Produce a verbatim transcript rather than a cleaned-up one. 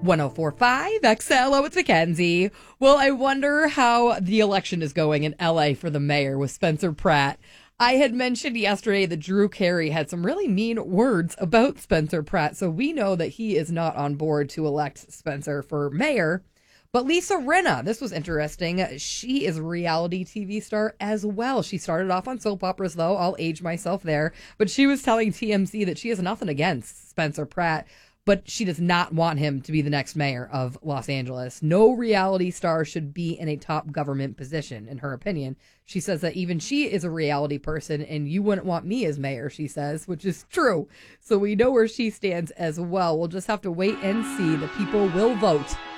one oh four point five X L. Oh, it's Mackenzie. Well, I wonder how the election is going in L A for the mayor with Spencer Pratt. I had mentioned yesterday that Drew Carey had some really mean words about Spencer Pratt, so we know that he is not on board to elect Spencer for mayor. But Lisa Rinna, this was interesting. She is a reality T V star as well. She started off on soap operas, though. I'll age myself there. But she was telling T M Z that she has nothing against Spencer Pratt, but she does not want him to be the next mayor of Los Angeles. No reality star should be in a top government position, in her opinion. She says that even she is a reality person, and you wouldn't want me as mayor, she says, which is true. So we know where she stands as well. We'll just have to wait and see. The people will vote